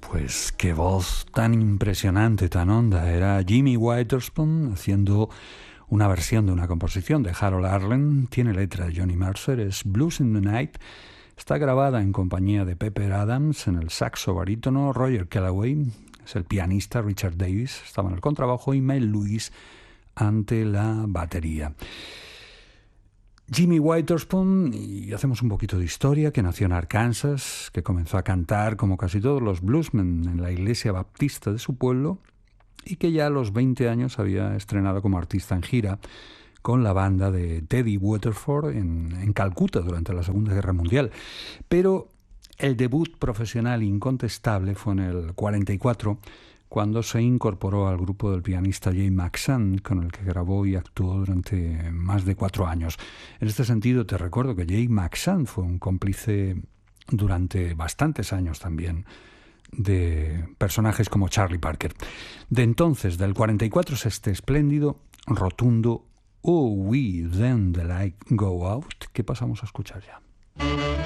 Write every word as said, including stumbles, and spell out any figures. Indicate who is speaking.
Speaker 1: Pues qué voz tan impresionante, tan honda. Era Jimmy Witherspoon haciendo una versión de una composición de Harold Arlen. Tiene letra de Johnny Mercer, es Blues in the Night. Está grabada en compañía de Pepper Adams en el saxo barítono, Roger Kellaway es el pianista, Richard Davis estaba en el contrabajo y Mel Lewis ante la batería. Jimmy Witherspoon, y hacemos un poquito de historia, que nació en Arkansas, que comenzó a cantar como casi todos los bluesmen en la iglesia baptista de su pueblo y que ya a los veinte años había estrenado como artista en gira con la banda de Teddy Waterford en, en Calcuta durante la Segunda Guerra Mundial. Pero el debut profesional incontestable fue en el cuarenta y cuatro, cuando se incorporó al grupo del pianista Jay McShann, con el que grabó y actuó durante más de cuatro años. En este sentido, te recuerdo que Jay McShann fue un cómplice durante bastantes años también de personajes como Charlie Parker. De entonces, del cuarenta y cuatro, es este espléndido, rotundo Oh We Then the Light Go Out, que pasamos a escuchar ya.